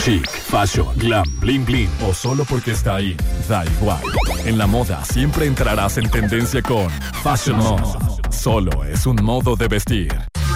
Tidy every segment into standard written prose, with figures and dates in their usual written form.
Chic, fashion, glam, bling bling o solo porque está ahí, da igual. En la moda siempre entrarás en tendencia con Fashion Mode. Solo es un modo de vestir.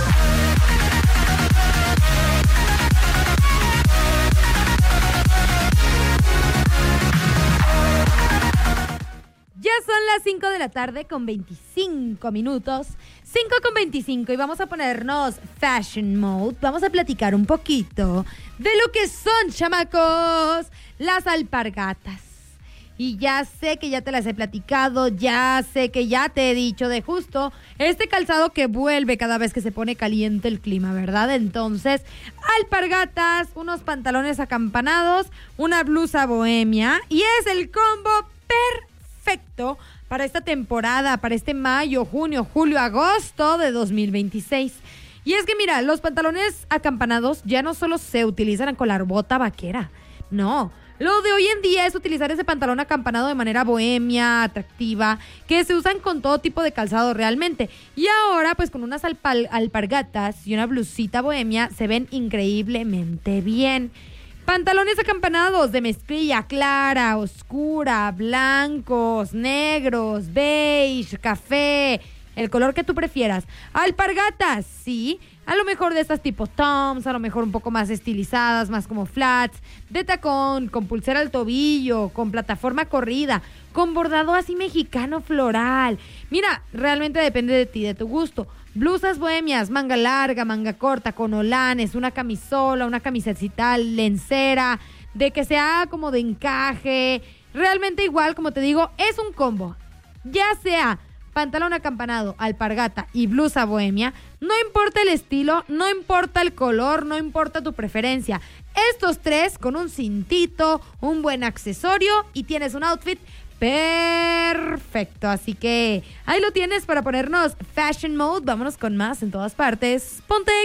Ya son las 5 de la tarde con 25 minutos. 5:25 y vamos a ponernos Fashion Mode. Vamos a platicar un poquito de lo que son, chamacos, las alpargatas. Y ya sé que ya te las he platicado, ya sé que ya te he dicho de justo este calzado que vuelve cada vez que se pone caliente el clima, ¿verdad? Entonces, alpargatas, unos pantalones acampanados, una blusa bohemia y es el combo perfecto para esta temporada, para este mayo, junio, julio, agosto de 2026. Y es que mira, los pantalones acampanados ya no solo se utilizan con la bota vaquera, no. Lo de hoy en día es utilizar ese pantalón acampanado de manera bohemia, atractiva, que se usan con todo tipo de calzado realmente. Y ahora, pues con unas alpargatas y una blusita bohemia, se ven increíblemente bien. Pantalones acampanados de mezclilla clara, oscura, blancos, negros, beige, café, el color que tú prefieras. Alpargatas, sí, a lo mejor de estas tipo toms, a lo mejor un poco más estilizadas, más como flats, de tacón, con pulsera al tobillo, con plataforma corrida, con bordado así mexicano floral. Mira, realmente depende de ti, de tu gusto. Blusas bohemias, manga larga, manga corta, con holanes, una camisola, una camiseta lencera, de que sea como de encaje. Realmente igual, como te digo, es un combo. Ya sea pantalón acampanado, alpargata y blusa bohemia, no importa el estilo, no importa el color, no importa tu preferencia. Estos tres con un cintito, un buen accesorio y tienes un outfit perfecto. Así que ahí lo tienes para ponernos Fashion Mode. Vámonos con más en todas partes. Ponte